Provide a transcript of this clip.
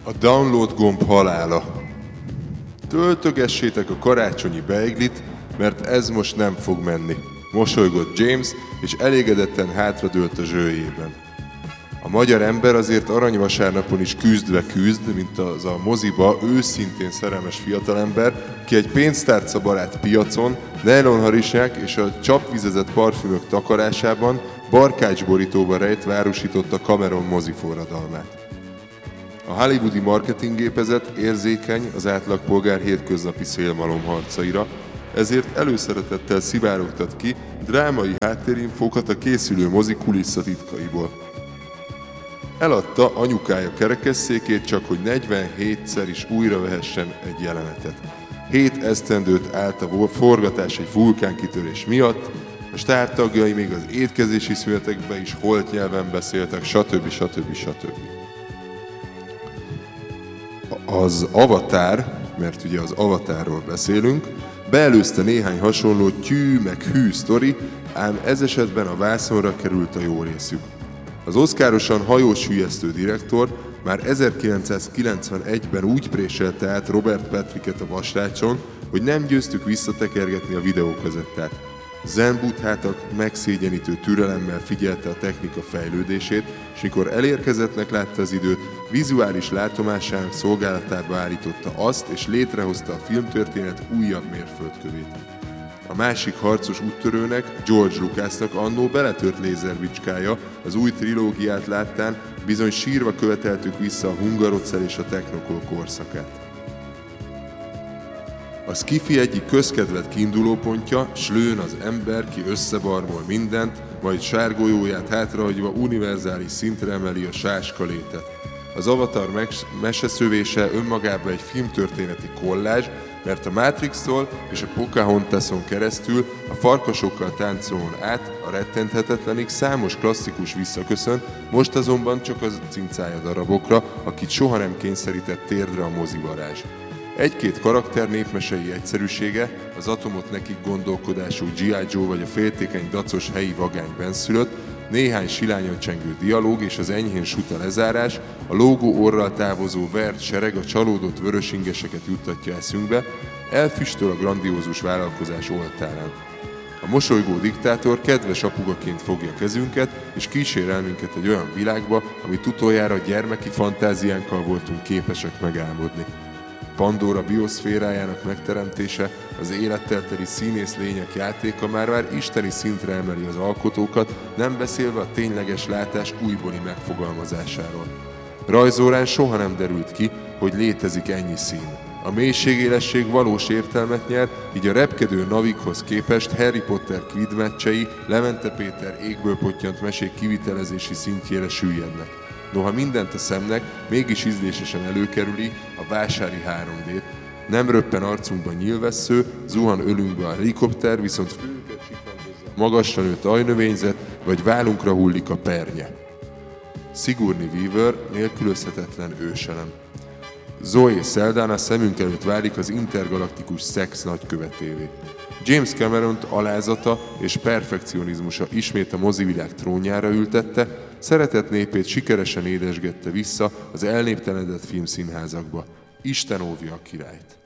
A download gomb halála. Töltögessétek a karácsonyi beiglit, mert ez most nem fog menni. Mosolygott James, és elégedetten hátradőlt a zsőjében. A magyar ember azért aranyvasárnapon is küzdve küzd, mint az a moziba őszintén szerelmes fiatalember, ki egy pénztárcabarát piacon, nejlonharisnyák és a csapvizezett parfümök takarásában barkácsborítóba rejtve árusította Cameron moziforradalmát. A hollywoodi marketinggépezet érzékeny az átlagpolgár hétköznapi szélmalomharcaira, ezért előszeretettel szivárogtat ki drámai háttérinfókat a készülő mozi kulisszatitkaiból. Eladta anyukája kerekesszékét csak, hogy 47-szer is újra vehessen egy jelenetet. 7 esztendőt állt a forgatás egy vulkánkitörés miatt, a stártagjai még az étkezési szünetekben is holt nyelven beszéltek, stb. Az Avatar, mert ugye az Avatarról beszélünk, beelőzte néhány hasonló tyű meg hű sztori, ám ez esetben a vászonra került a jó részük. Az oszkárosan hajósüllyesztő direktor már 1991-ben úgy préselte át Robert Patricket a vasrácson, hogy nem győztük visszatekergetni a videókazettát. Zen buddhátak megszégyenítő türelemmel figyelte a technika fejlődését, és mikor elérkezettnek látta az időt, vizuális látomásának szolgálatába állította azt, és létrehozta a filmtörténet újabb mérföldkövét. A másik harcos úttörőnek, George Lucasnak annó beletört lézerbicskája, az új trilógiát láttán bizony sírva követeltük vissza a Hungarocell és a Technokol korszakát. A sci-fi egyik közkedvelt kiindulópontja, Slőn az ember, ki összebarmol mindent, majd sárgolyóját hátrahagyva univerzális szintre emeli a sáskalétet. Az Avatar meseszövése önmagában egy filmtörténeti kollázs, mert a Matrixtól és a Pocahontason keresztül a farkasokkal táncolón át a rettenthetetlenig számos klasszikus visszaköszön, most azonban csak az cincálja darabokra, akit soha nem kényszerített térdre a mozivarázs. Egy-két karakter népmesei egyszerűsége, az atomot nekik gondolkodású G.I. Joe vagy a féltékeny dacos helyi vagány benszülött, néhány silányan csengő dialóg és az enyhén suta lezárás, a lógó orral távozó vert sereg a csalódott vörösingeseket juttatja eszünkbe, elfüstöl a grandiózus vállalkozás oltárán. A mosolygó diktátor kedves apugaként fogja kezünket, és kísér el minket egy olyan világba, amit utoljára gyermeki fantáziánkkal voltunk képesek megálmodni. Pandora bioszférájának megteremtése, az élettel teli színész lények játéka már isteni szintre emeli az alkotókat, nem beszélve a tényleges látás újbóli megfogalmazásáról. Rajzórán soha nem derült ki, hogy létezik ennyi szín. A mélységélesség valós értelmet nyer, így a repkedő navikhoz képest Harry Potter Quidd meccsei, Levente Péter égből pottyant mesék kivitelezési szintjére süllyednek. Noha mindent a szemnek, mégis ízlésesen előkerüli a vásári 3D-t. Nem röppen arcunkban nyílvessző, zuhan ölünkbe a helikopter, viszont fülünket siklandozza a magasra nőtt ajnövényzet, vagy vállunkra hullik a pernye. Sigourney Weaver nélkülözhetetlen őselem. Zoe Saldana szemünk előtt válik az intergalaktikus szex nagykövetévé. James Cameront alázata és perfekcionizmusa ismét a mozivilág trónjára ültette, szeretett népét sikeresen édesgette vissza az elnéptelenedett filmszínházakba. Isten óvja a királyt!